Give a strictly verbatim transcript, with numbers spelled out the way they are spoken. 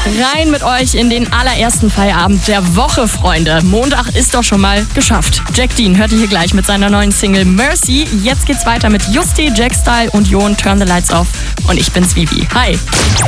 Rein mit euch in den allerersten Feierabend der Woche, Freunde. Montag ist doch schon mal geschafft. Jack Dean hört ihr hier gleich mit seiner neuen Single Mercy. Jetzt geht's weiter mit Justi, Jack Style und Jon, Turn the Lights Off. Und ich bin's Vivi. Hi.